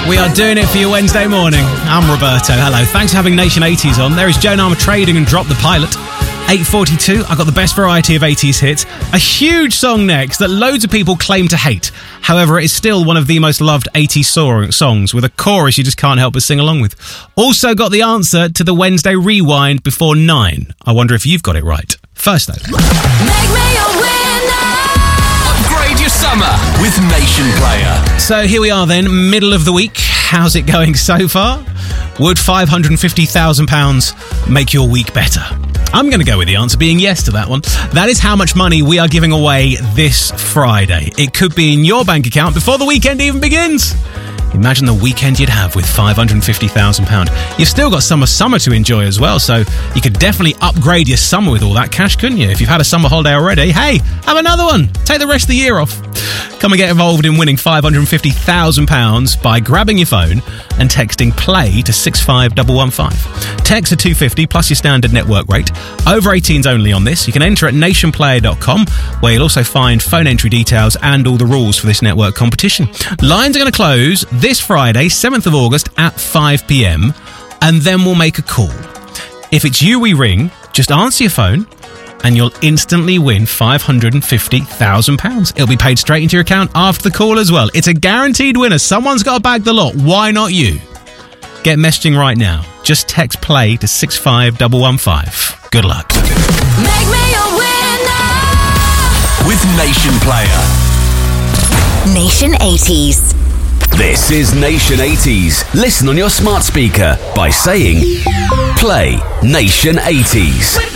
We are doing it for you Wednesday morning. I'm Roberto. Hello. Thanks for having Nation 80s on. There is Joan Armour Trading and Drop the Pilot. 8:42. I've got the best variety of 80s hits. A huge song next that loads of people claim to hate. However, it is still one of the most loved 80s songs with a chorus you just can't help but sing along with. Also got the answer to the Wednesday Rewind before 9. I wonder if you've got it right. First though. Make me a winner. Upgrade your summer with Nation Player. So here we are then, middle of the week. How's it going so far? Would £550,000 make your week better? I'm going to go with the answer being yes to that one. That is how much money we are giving away this Friday. It could be in your bank account before the weekend even begins. Imagine the weekend you'd have with £550,000. You've still got summer to enjoy as well, so you could definitely upgrade your summer with all that cash, couldn't you? If you've had a summer holiday already, hey, have another one. Take the rest of the year off. Come and get involved in winning £550,000 by grabbing your phone and texting PLAY to 65115. Text are $2.50 plus your standard network rate. Over 18s only on this. You can enter at nationplayer.com, where you'll also find phone entry details and all the rules for this network competition. Lines are going to close this Friday, 7th of August at 5 p.m, and then we'll make a call. If it's you we ring, just answer your phone and you'll instantly win £550,000. It'll be paid straight into your account after the call as well. It's a guaranteed winner. Someone's got to bag the lot. Why not you? Get messaging right now. Just text PLAY to 65115. Good luck. Make me a winner. With Nation Player. Nation 80s. This is Nation 80s. Listen on your smart speaker by saying Play Nation 80s.